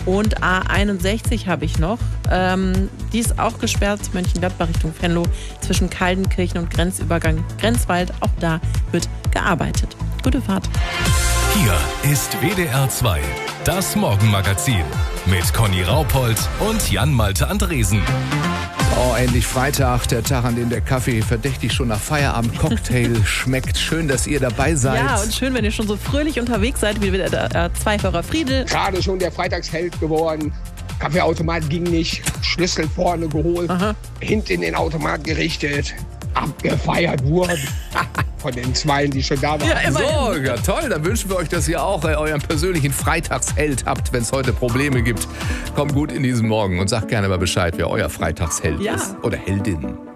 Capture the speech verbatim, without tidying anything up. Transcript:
Und A einundsechzig habe ich noch. Ähm, die ist auch gesperrt, Mönchengladbach Richtung Venlo, zwischen Kaldenkirchen und Grenzübergang Grenzwald. Auch da wird gearbeitet. Gute Fahrt. Hier ist W D R zwei, das Morgenmagazin mit Conny Raupold und Jan-Malte Andresen. Oh, endlich Freitag, der Tag, an dem der Kaffee verdächtig schon nach Feierabend-Cocktail schmeckt. Schön, dass ihr dabei seid. Ja, und schön, wenn ihr schon so fröhlich unterwegs seid, wie der äh, Zweifahrer Friedel. Gerade schon der Freitagsheld geworden. Kaffeeautomat ging nicht. Schlüssel vorne geholt. Aha. Hinten in den Automat gerichtet. Abgefeiert wurden. Von den Zweien, die schon da waren. Ja, so, ja, toll. Dann wünschen wir euch, dass ihr auch äh, euren persönlichen Freitagsheld habt, wenn es heute Probleme gibt. Kommt gut in diesen Morgen und sagt gerne mal Bescheid, wer euer Freitagsheld ja. ist. Oder Heldin.